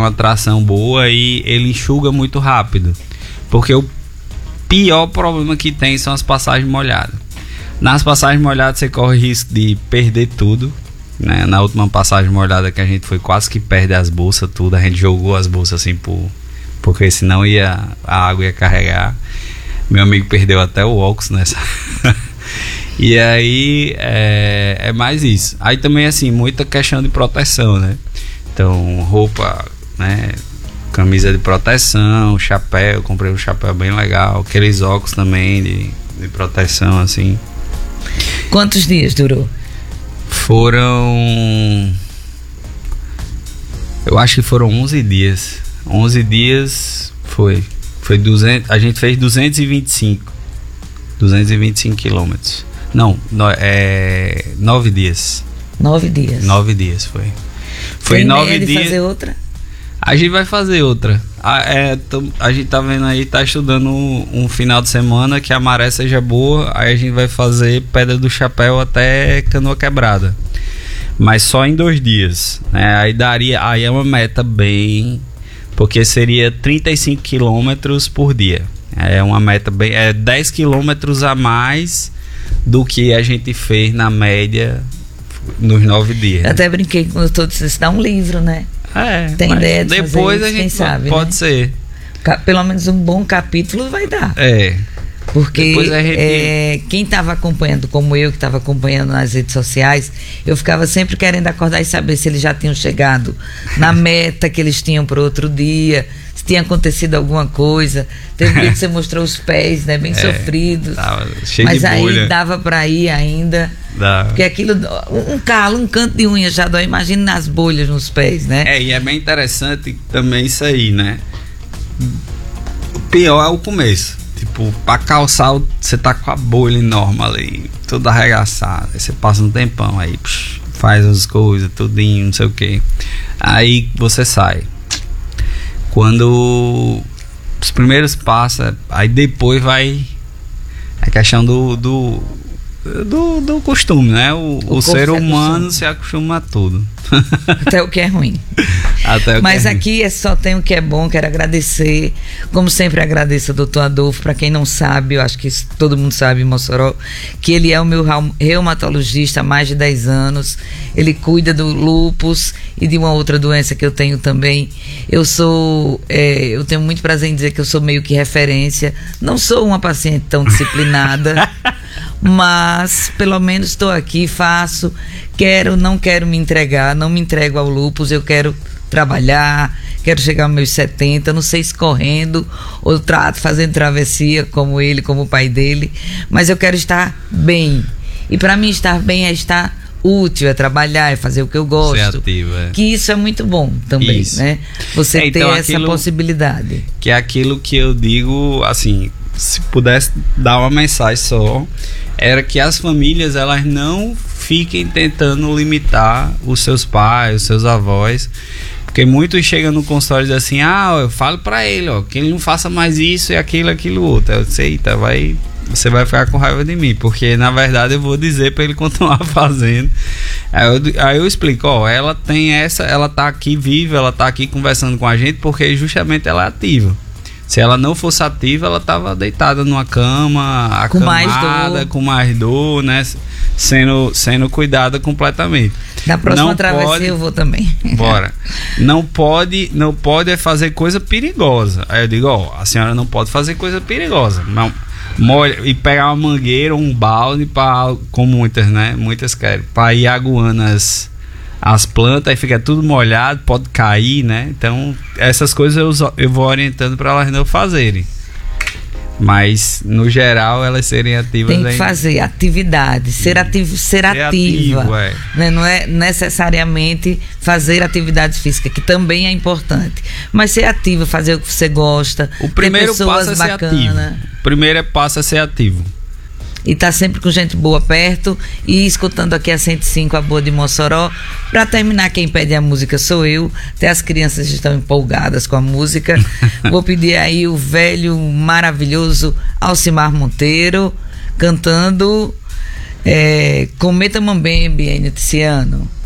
uma tração boa e ele enxuga muito rápido. Porque o pior problema que tem são as passagens molhadas. Nas passagens molhadas você corre o risco de perder tudo, né? Na última passagem molhada que a gente foi, quase que perde as bolsas, tudo. A gente jogou as bolsas assim porque senão a água ia carregar. Meu amigo perdeu até o óculos nessa. E aí é mais isso. Aí também assim, muita questão de proteção, né? Então roupa, né? Camisa de proteção, chapéu, comprei um chapéu bem legal, aqueles óculos também de proteção assim. Quantos dias durou? Eu acho que foram 11 dias. 11 dias foi 200, a gente fez 225 quilômetros. Não, 9 dias. 9 dias. 9 dias foi. Foi Tem 9 ideia dias. de fazer outra? A gente vai fazer outra. A gente tá vendo aí, tá estudando um final de semana que a maré seja boa. Aí a gente vai fazer Pedra do Chapéu até Canoa Quebrada. Mas só em 2 dias, né? Aí é uma meta bem... Porque seria 35 quilômetros por dia. É uma meta bem... É 10 quilômetros a mais do que a gente fez na média nos 9 dias. Eu até brinquei com todos, isso dá um livro, né? Tem ideia de depois fazer isso, a gente sabe, pode, né? ser. Pelo menos um bom capítulo vai dar. Porque quem estava acompanhando, como eu que estava acompanhando nas redes sociais, eu ficava sempre querendo acordar e saber se eles já tinham chegado na meta que eles tinham para outro dia, se tinha acontecido alguma coisa. Teve um dia que você mostrou os pés, né, bem sofridos, cheio mas de bolha. aí dava para ir ainda. Dá. Porque aquilo, um canto de unha já dói, imagina nas bolhas nos pés, né? E é bem interessante também isso aí, né? O pior é o começo. Tipo, pra calçar, você tá com a bolha enorme ali, toda arregaçada. Aí você passa um tempão, aí faz as coisas, tudinho, não sei o que. Aí você sai. Quando os primeiros passos, aí depois vai a questão do costume, né? O ser humano se acostuma a tudo. Até o que é ruim. Mas aqui só tem o que é bom. Quero agradecer, como sempre agradeço ao Dr. Adolfo. Para quem não sabe, eu acho que todo mundo sabe em Mossoró, que ele é o meu reumatologista há mais de 10 anos. Ele cuida do lúpus e de uma outra doença que eu tenho também. Eu tenho muito prazer em dizer que eu sou meio que referência. Não sou uma paciente tão disciplinada, mas pelo menos estou aqui, faço, não quero me entregar, não me entrego ao lúpus, eu quero trabalhar, quero chegar aos meus 70, não sei se correndo ou fazendo travessia como ele, como o pai dele, mas eu quero estar bem. E para mim estar bem é estar útil, é trabalhar, é fazer o que eu gosto. Ser ativo, que isso é muito bom também, né? Você ter essa possibilidade. Que é aquilo que eu digo, assim, se pudesse dar uma mensagem só, era que as famílias, elas não fiquem tentando limitar os seus pais, os seus avós, porque muitos chegam no consultório e dizem assim, eu falo pra ele, que ele não faça mais isso e aquilo outro. Eu disse, eita, você vai ficar com raiva de mim, porque na verdade eu vou dizer pra ele continuar fazendo. Aí eu explico, ela tá aqui viva, ela tá aqui conversando com a gente porque justamente ela é ativa. Se ela não fosse ativa, ela estava deitada numa cama, acamada, com mais dor, né? Sendo cuidada completamente. Na próxima travessia eu vou também. Bora. Não pode fazer coisa perigosa. Aí eu digo, a senhora não pode fazer coisa perigosa. Não, molha e pegar uma mangueira, um balde, com muitas, né? Muitas querem, para ir aguando as plantas, aí fica tudo molhado, pode cair, né? Então, essas coisas eu vou orientando para elas não fazerem. Mas, no geral, elas serem ativas. Tem que fazer atividade, ser ativa. Né? Não é necessariamente fazer atividade física, que também é importante. Mas ser ativa, fazer o que você gosta. O primeiro passo é ser ativo. O primeiro passo é ser ativo. E tá sempre com gente boa perto e escutando aqui a 105, a boa de Mossoró. Para terminar, quem pede a música sou eu. Até as crianças estão empolgadas com a música. Vou pedir aí o velho maravilhoso Alcimar Monteiro cantando Cometa Mambembe, Enio Tiziano.